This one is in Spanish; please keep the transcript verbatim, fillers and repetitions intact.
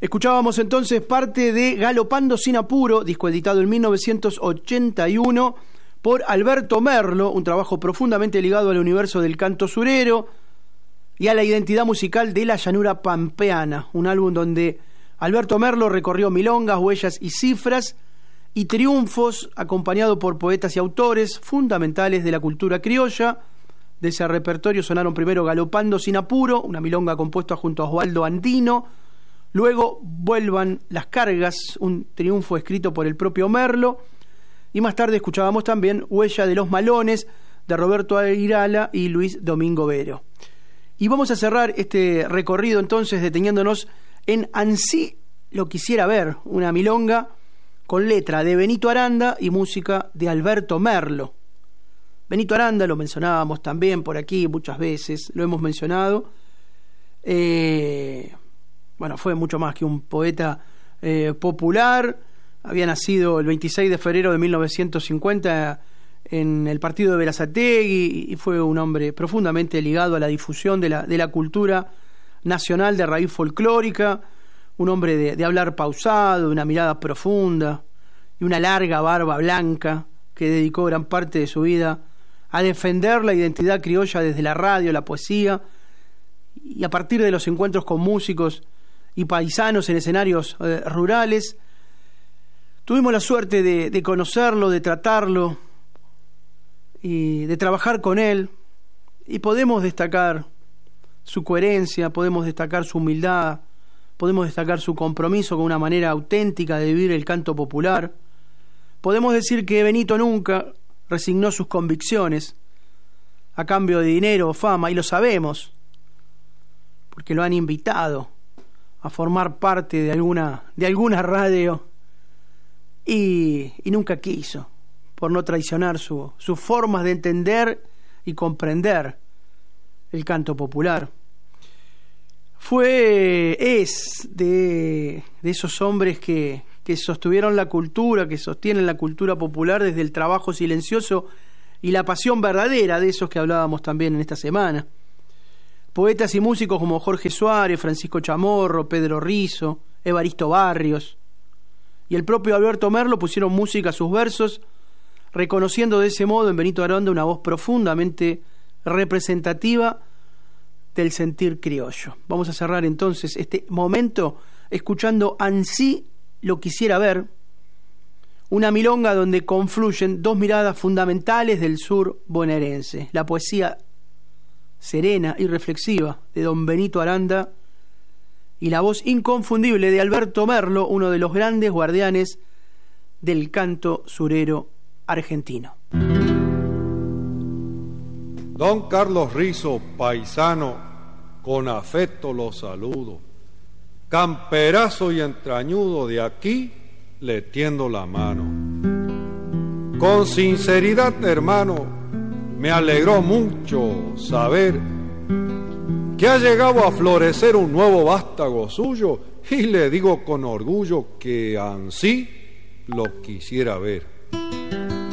Escuchábamos entonces parte de Galopando sin apuro, disco editado en mil novecientos ochenta y uno por Alberto Merlo, un trabajo profundamente ligado al universo del canto surero y a la identidad musical de la llanura pampeana, un álbum donde Alberto Merlo recorrió milongas, huellas y cifras y triunfos, acompañado por poetas y autores fundamentales de la cultura criolla. De ese repertorio sonaron primero Galopando sin apuro, una milonga compuesta junto a Osvaldo Andino, luego Vuelvan las cargas, un triunfo escrito por el propio Merlo, y más tarde escuchábamos también Huella de los malones, de Roberto Airala y Luis Domingo Vero. Y vamos a cerrar este recorrido entonces deteniéndonos en Ansí lo quisiera ver, una milonga con letra de Benito Aranda y música de Alberto Merlo. Benito Aranda lo mencionábamos también por aquí muchas veces, lo hemos mencionado. Eh, bueno, fue mucho más que un poeta eh, popular. Había nacido el veintiséis de febrero de mil novecientos cincuenta en el partido de Berazategui y fue un hombre profundamente ligado a la difusión de la, de la cultura nacional de raíz folclórica, un hombre de, de hablar pausado, de una mirada profunda y una larga barba blanca que dedicó gran parte de su vida a defender la identidad criolla desde la radio, la poesía, y a partir de los encuentros con músicos y paisanos en escenarios eh, rurales. Tuvimos la suerte de, de conocerlo, de tratarlo y de trabajar con él, y podemos destacar su coherencia, podemos destacar su humildad, podemos destacar su compromiso con una manera auténtica de vivir el canto popular. Podemos decir que Benito nunca resignó sus convicciones a cambio de dinero o fama, y lo sabemos porque lo han invitado a formar parte de alguna, de alguna radio y, y nunca quiso, por no traicionar su, sus formas de entender y comprender el canto popular. Fue, es de, de esos hombres que, que sostuvieron la cultura, que sostienen la cultura popular desde el trabajo silencioso y la pasión verdadera, de esos que hablábamos también en esta semana. Poetas y músicos como Jorge Suárez, Francisco Chamorro, Pedro Rizo, Evaristo Barrios y el propio Alberto Merlo pusieron música a sus versos, reconociendo de ese modo en Benito Aranda una voz profundamente representativa del sentir criollo. Vamos a cerrar entonces este momento escuchando Ansí lo quisiera ver, una milonga donde confluyen dos miradas fundamentales del sur bonaerense: la poesía serena y reflexiva de don Benito Aranda y la voz inconfundible de Alberto Merlo, uno de los grandes guardianes del canto surero argentino. Don Carlos Rizo, paisano, con afecto lo saludo. Camperazo y entrañudo, de aquí le tiendo la mano. Con sinceridad, hermano, me alegró mucho saber que ha llegado a florecer un nuevo vástago suyo, y le digo con orgullo que ansí lo quisiera ver.